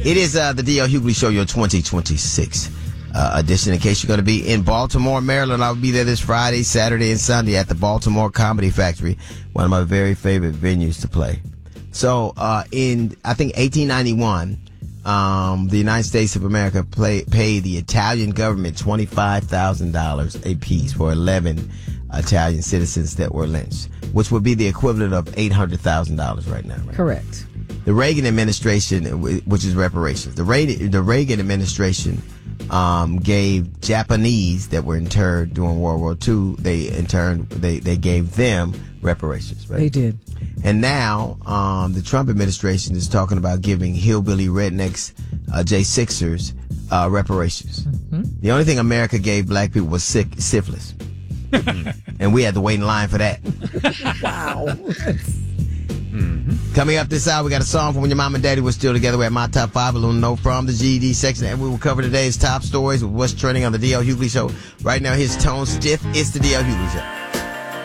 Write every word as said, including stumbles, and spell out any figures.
It is uh, the D L Hughley Show, your twenty twenty-six uh, edition. In case you're going to be in Baltimore, Maryland, I'll be there this Friday, Saturday, and Sunday at the Baltimore Comedy Factory, one of my very favorite venues to play. So uh, in, I think, eighteen ninety-one, um, the United States of America play, paid the Italian government twenty-five thousand dollars a piece for eleven Italian citizens that were lynched, which would be the equivalent of eight hundred thousand dollars right now. Right? Correct. The Reagan administration, which is reparations, the Reagan, the Reagan administration um, gave Japanese that were interned during World War Two, they interned, they, they gave them reparations. Right? They did. And now um, the Trump administration is talking about giving hillbilly rednecks, uh, J sixers, uh, reparations. Mm-hmm. The only thing America gave black people was sick, syphilis. And we had to wait in line for that. Wow. Mm-hmm. Coming up this hour, we got a song from When Your Mom and Daddy Were Still Together. We're at My Top five, a little note from the G E D section. And we will cover today's top stories with what's trending on the D L Hughley Show. Right now, his tone stiff. It's the D L Hughley Show.